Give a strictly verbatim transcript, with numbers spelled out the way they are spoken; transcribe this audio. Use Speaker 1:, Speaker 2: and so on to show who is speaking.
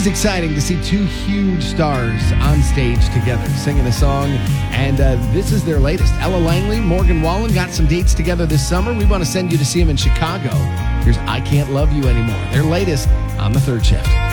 Speaker 1: Always exciting to see two huge stars on stage together singing a song. And uh, this is their latest. Ella Langley, Morgan Wallen got some dates together this summer. We want to send you to see them in Chicago. Here's I Can't Love You Anymore, their latest on The Third Shift.